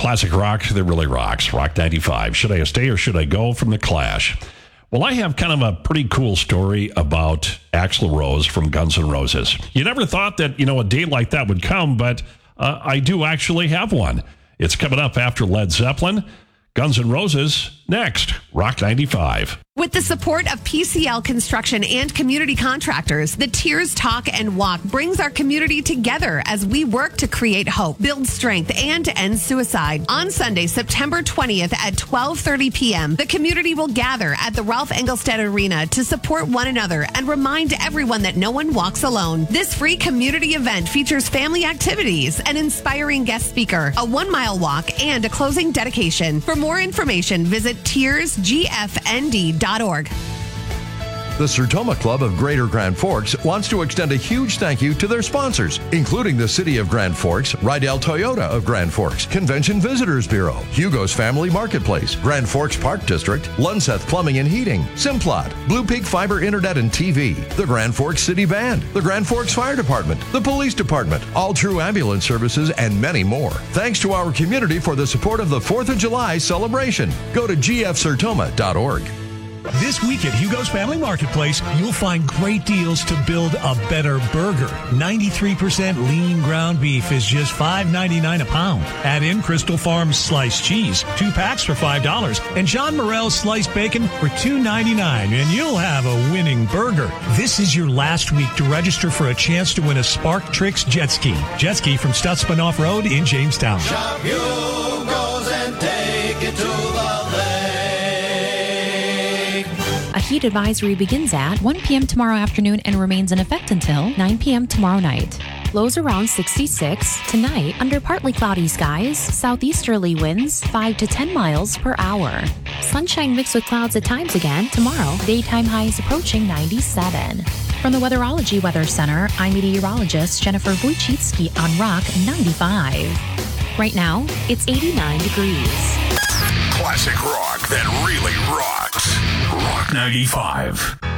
Classic rock that really rocks. Rock 95. Should I stay or should I go from The Clash? Well, I have kind of a pretty cool story about Axl Rose from Guns N' Roses. You never thought that, a day like that would come, but I do actually have one. It's coming up after Led Zeppelin. Guns N' Roses next. Rock 95. With the support of PCL Construction and community contractors, the Tears Talk and Walk brings our community together as we work to create hope, build strength, and end suicide. On Sunday, September 20th at 12:30 p.m., the community will gather at the Ralph Engelstad Arena to support one another and remind everyone that no one walks alone. This free community event features family activities, an inspiring guest speaker, a 1-mile walk, and a closing dedication. For more information, visit tearsgfnd.org. The Sertoma Club of Greater Grand Forks wants to extend a huge thank you to their sponsors, including the City of Grand Forks, Rydell Toyota of Grand Forks, Convention Visitors Bureau, Hugo's Family Marketplace, Grand Forks Park District, Lunseth Plumbing and Heating, Simplot, Blue Peak Fiber Internet and TV, the Grand Forks City Band, the Grand Forks Fire Department, the Police Department, All True Ambulance Services, and many more. Thanks to our community for the support of the 4th of July celebration. Go to gfsertoma.org. This week at Hugo's Family Marketplace, you'll find great deals to build a better burger. 93% lean ground beef is just $5.99 a pound. Add in Crystal Farms sliced cheese, 2 packs for $5, and John Morel's sliced bacon for $2.99, and you'll have a winning burger. This is your last week to register for a chance to win a Spark Tricks jet ski. Jet ski from Stutzman Road in Jamestown. Shop Hugo's and take it to the lake. A heat advisory begins at 1 p.m. tomorrow afternoon and remains in effect until 9 p.m. tomorrow night. Lows around 66. Tonight, under partly cloudy skies, southeasterly winds 5 to 10 miles per hour. Sunshine mixed with clouds at times again. Tomorrow, daytime highs approaching 97. From the Weatherology Weather Center, I'm meteorologist Jennifer Wojcicki on Rock 95. Right now, it's 89 degrees. Classic rock that really rocks. Rock 95.